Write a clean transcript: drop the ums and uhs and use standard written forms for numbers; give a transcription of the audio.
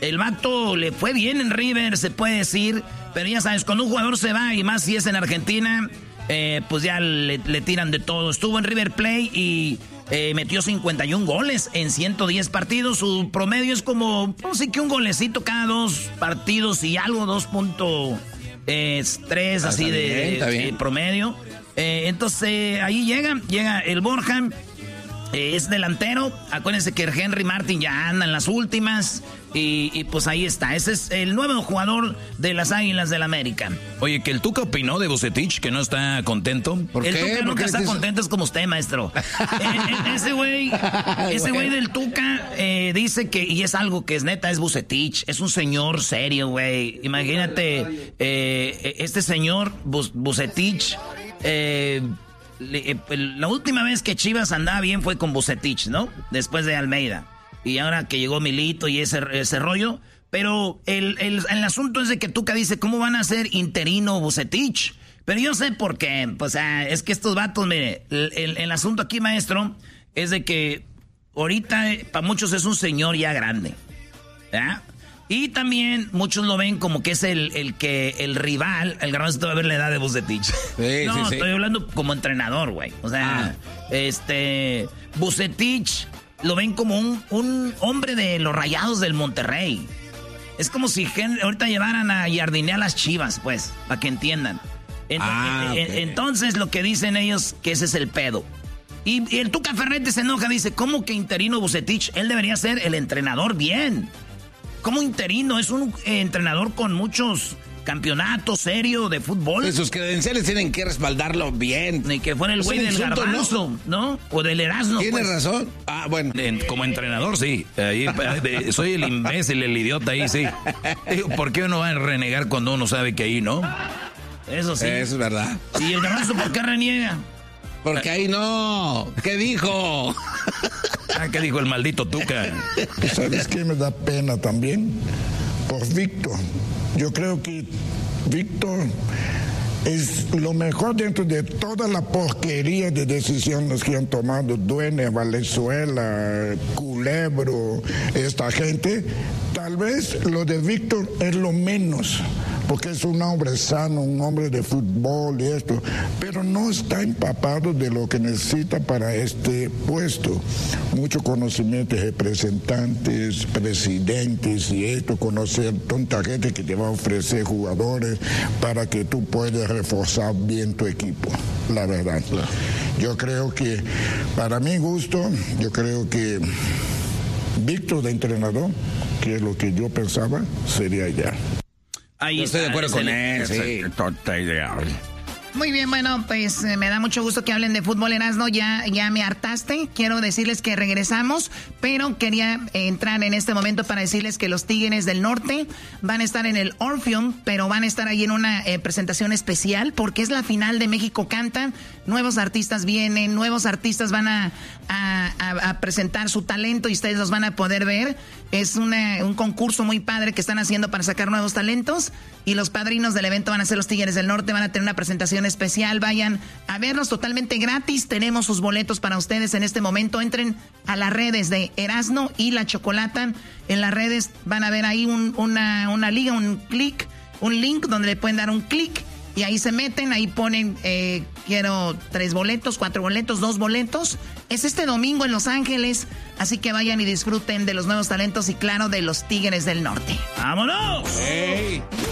El vato le fue bien en River, se puede decir. Pero ya sabes, cuando un jugador se va, y más si es en Argentina, pues ya le tiran de todo. Estuvo en River Plate y metió 51 goles en 110 partidos. Su promedio es como, no sé, que un golecito cada 2 partidos y algo, 2.3 así de promedio. Entonces ahí llega el Borja. Es delantero. Acuérdense que Henry Martin ya anda en las últimas. Y pues ahí está. Ese es el nuevo jugador de las Águilas del América. Oye, que el Tuca opinó de Vucetich, que no está contento. ¿Por el qué? Tuca nunca está contento, es como usted, maestro. Ese güey del Tuca dice que, y es algo que es neta, es Vucetich. Es un señor serio, güey. Imagínate, este señor Vucetich. La última vez que Chivas andaba bien fue con Vucetich, ¿no? Después de Almeida. Y ahora que llegó Milito y ese rollo. Pero el asunto es de que Tuca dice, ¿cómo van a ser interino Vucetich? Pero yo sé por qué. Pues es que estos vatos, mire, el asunto aquí, maestro, es de que ahorita para muchos es un señor ya grande. ¿Ya? Y también muchos lo ven como que es el rival. El garbanzo te va a ver la edad de Vucetich. Sí, no, sí. Estoy hablando como entrenador, güey. O sea, Vucetich lo ven como un hombre de los Rayados del Monterrey. Es como si ahorita llevaran a jardinear a las Chivas, pues, para que entiendan. Entonces lo que dicen ellos, que ese es el pedo. Y el Tuca Ferretti se enoja, dice, ¿cómo que interino Vucetich? Él debería ser el entrenador bien. ¿Cómo interino? Es un entrenador con muchos campeonatos serios de fútbol. Sus credenciales tienen que respaldarlo bien. Ni que fuera el güey del Garbanzo, ¿no? O del Erasmo. Tiene razón. Bueno. Como entrenador, sí. Ahí, soy el imbécil, el idiota ahí, sí. ¿Por qué uno va a renegar cuando uno sabe que ahí no? Eso sí. Eso es verdad. ¿Y el Garbanzo por qué reniega? Porque ahí no. ¿Qué dijo? ¿Qué dijo el maldito Tuca? ¿Sabes qué me da pena también? Por Víctor. Yo creo que Víctor es lo mejor dentro de toda la porquería de decisiones que han tomado Dueña, Valenzuela, Culebro, esta gente. Tal vez lo de Víctor es lo menos, porque es un hombre sano, un hombre de fútbol y esto, pero no está empapado de lo que necesita para este puesto. Mucho conocimiento de representantes, presidentes y esto, conocer tanta gente que te va a ofrecer jugadores para que tú puedas reforzar bien tu equipo, la verdad. Yo creo que, para mi gusto, yo creo que Víctor de entrenador, que es lo que yo pensaba, sería ya. Ahí estoy de acuerdo con él, sí. Muy bien, bueno, pues me da mucho gusto que hablen de fútbol, Erasmo. Ya me hartaste. Quiero decirles que regresamos, pero quería entrar en este momento para decirles que los Tigres del Norte van a estar en el Orpheum, pero van a estar ahí en una presentación especial porque es la final de México Canta. Nuevos artistas vienen, nuevos artistas van a presentar su talento y ustedes los van a poder ver. Es un concurso muy padre que están haciendo para sacar nuevos talentos y los padrinos del evento van a ser los Tigres del Norte. Van a tener una presentación especial. Vayan a verlos totalmente gratis. Tenemos sus boletos para ustedes en este momento. Entren a las redes de Erasmo y La Chocolata. En las redes van a ver ahí una liga, un link donde le pueden dar un clic. Y ahí se meten, ahí ponen, quiero 3 boletos, 4 boletos, 2 boletos. Es este domingo en Los Ángeles, así que vayan y disfruten de los nuevos talentos y claro, de los Tigres del Norte. ¡Vámonos! ¡Hey!